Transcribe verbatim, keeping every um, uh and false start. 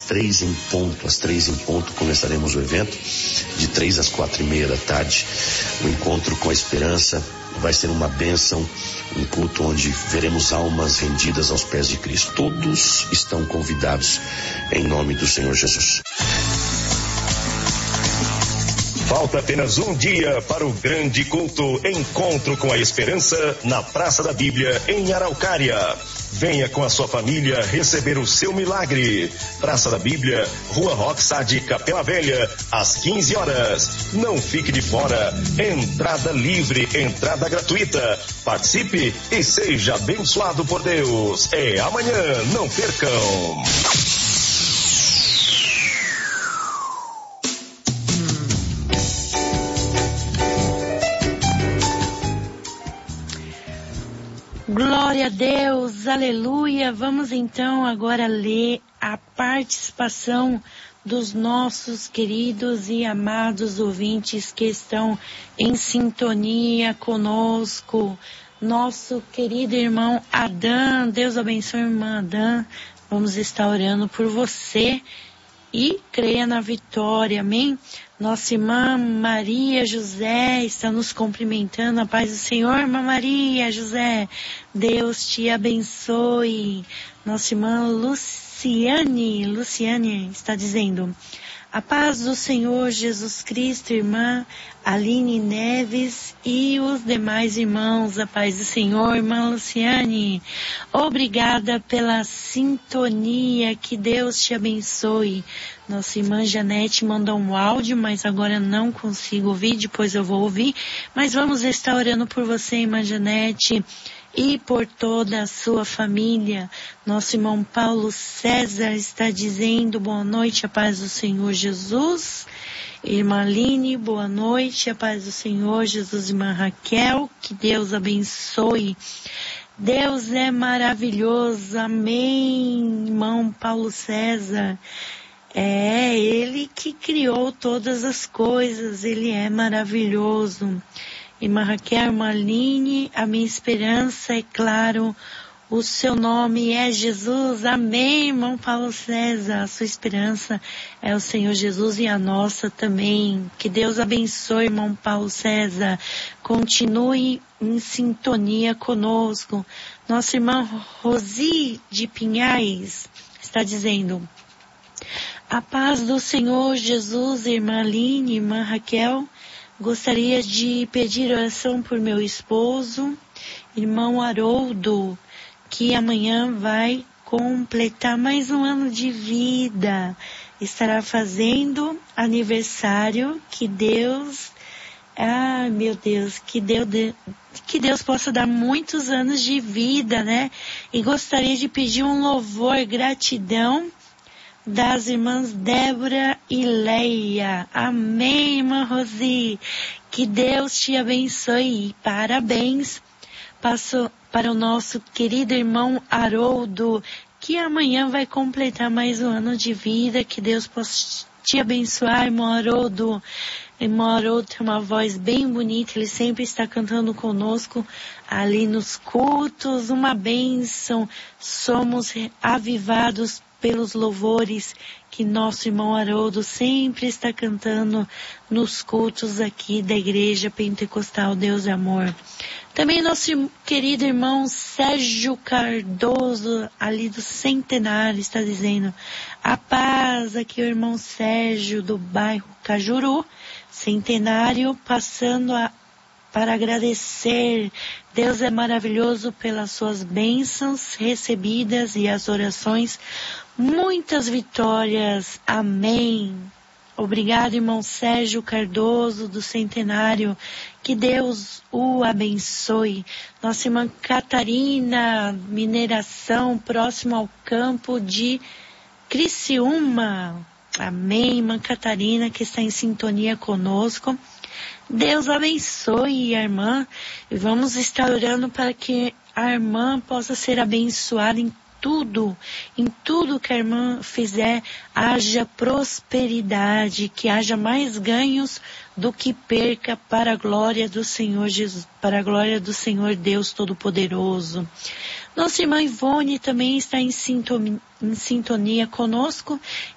três em ponto, às três em ponto começaremos o evento, de três às quatro e meia da tarde. O encontro com a esperança vai ser uma bênção, um culto onde veremos almas rendidas aos pés de Cristo. Todos estão convidados em nome do Senhor Jesus. Falta apenas um dia para o grande culto Encontro com a Esperança na Praça da Bíblia, em Araucária. Venha com a sua família receber o seu milagre. Praça da Bíblia, Rua Roxade, Capela Velha, às quinze horas. Não fique de fora. Entrada livre, entrada gratuita. Participe e seja abençoado por Deus. É amanhã, não percam. Glória a Deus, aleluia. Vamos então agora ler a participação dos nossos queridos e amados ouvintes que estão em sintonia conosco. Nosso querido irmão Adão, Deus abençoe, irmã Adão. Vamos estar orando por você e creia na vitória, amém? Nossa irmã Maria José está nos cumprimentando, a paz do Senhor, irmã Maria José, Deus te abençoe. Nossa irmã Luciane, Luciane está dizendo, a paz do Senhor Jesus Cristo, irmã Aline Neves e os demais irmãos, a paz do Senhor, irmã Luciane. Obrigada pela sintonia, que Deus te abençoe. Nossa irmã Janete mandou um áudio, mas agora não consigo ouvir, depois eu vou ouvir. Mas vamos estar orando por você, irmã Janete, e por toda a sua família. Nosso irmão Paulo César está dizendo boa noite, a paz do Senhor Jesus. Irmã Aline, boa noite, a paz do Senhor Jesus. Irmã Raquel, que Deus abençoe. Deus é maravilhoso, amém, irmão Paulo César. É Ele que criou todas as coisas, Ele é maravilhoso. Irmã Raquel, irmã Aline, a minha esperança é claro, o seu nome é Jesus, amém, irmão Paulo César, a sua esperança é o Senhor Jesus e a nossa também. Que Deus abençoe, irmão Paulo César, continue em sintonia conosco. Nossa irmã Rosi de Pinhais está dizendo, a paz do Senhor Jesus, irmã Aline, irmã Raquel, gostaria de pedir oração por meu esposo, irmão Haroldo, que amanhã vai completar mais um ano de vida. Estará fazendo aniversário. Que Deus, ah, meu Deus, que Deus, que Deus possa dar muitos anos de vida, né? E gostaria de pedir um louvor, gratidão, das irmãs Débora e Leia. Amém, irmã Rosi. Que Deus te abençoe. Parabéns Passo para o nosso querido irmão Haroldo, que amanhã vai completar mais um ano de vida. Que Deus possa te abençoar, irmão Haroldo. Irmão Haroldo tem uma voz bem bonita, ele sempre está cantando conosco ali nos cultos. Uma bênção. Somos avivados pelos louvores que nosso irmão Haroldo sempre está cantando nos cultos aqui da Igreja Pentecostal Deus é Amor. Também nosso querido irmão Sérgio Cardoso, ali do Centenário, está dizendo, a paz, aqui o irmão Sérgio do bairro Cajuru, Centenário, passando a, para agradecer. Deus é maravilhoso pelas suas bênçãos recebidas e as orações. Muitas vitórias. Amém. Obrigado, irmão Sérgio Cardoso do Centenário. Que Deus o abençoe. Nossa irmã Catarina, mineração, próximo ao campo de Criciúma. Amém, irmã Catarina, que está em sintonia conosco. Deus abençoe a irmã. E vamos estar orando para que a irmã possa ser abençoada em tudo, em tudo que a irmã fizer, haja prosperidade, que haja mais ganhos do que perca, para a glória do Senhor Jesus, para a glória do Senhor Deus Todo-Poderoso. Nossa irmã Ivone também está em sintonia, em sintonia conosco